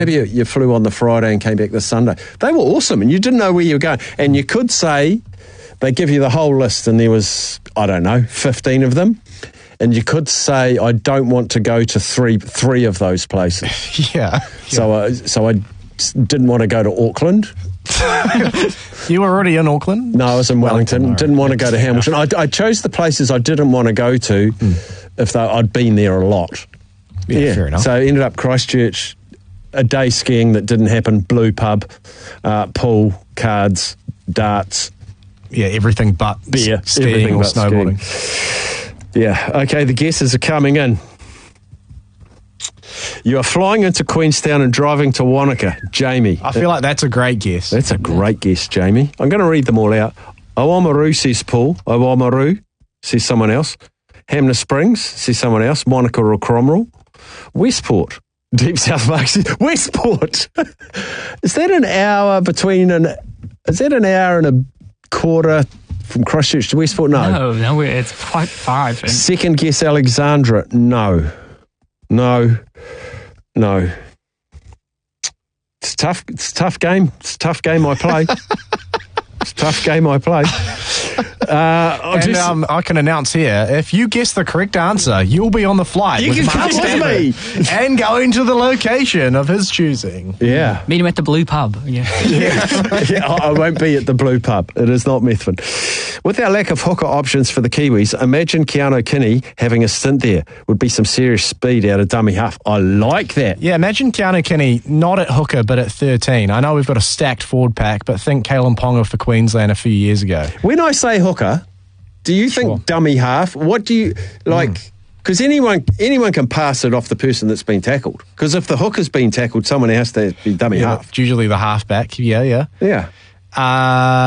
maybe you flew on the Friday and came back the Sunday. They were awesome, and you didn't know where you were going. And you could say, they give you the whole list, and there was, 15 of them. And you could say, I don't want to go to three of those places. Yeah. So I didn't want to go to Auckland. You were already in Auckland? No, I was in Wellington. Didn't want to go to Hamilton. I chose the places I didn't want to go to if I'd been there a lot. Yeah, fair enough. So I ended up Christchurch, a day skiing that didn't happen, blue pub, pool, cards, darts. Yeah, everything but beer, skiing or snowboarding. Skiing. Yeah, okay, the guesses are coming in. You are flying into Queenstown and driving to Wanaka, Jamie. I feel like that's a great guess. That's a great guess, Jamie. I'm going to read them all out. Oamaru, says Paul. Oamaru, says someone else. Hamner Springs, says someone else. Monica or Cromwell. Westport. Deep South Mark says Westport. Is that an hour an hour and a quarter from Christchurch to Westport? No, it's quite 5. Second guess, Alexandra. No. It's a tough game. It's a tough game I play. I can announce here, if you guess the correct answer, you'll be on the flight. You can come with me. And going to the location of his choosing. Yeah. Meet him at the Blue Pub. Yeah. I won't be at the Blue Pub. It is not Methven. With our lack of hooker options for the Kiwis, imagine Keano Kinney having a stint there. Would be some serious speed out of dummy half. I like that. Yeah, imagine Keano Kinney not at hooker but at 13. I know we've got a stacked forward pack, but think Kalen Ponga for Queensland a few years ago. When I say hooker, do you think dummy half? What do you like? Because anyone can pass it off the person that's been tackled. Because if the hooker's been tackled, someone has to be dummy half. It's usually the halfback. Yeah. Yeah.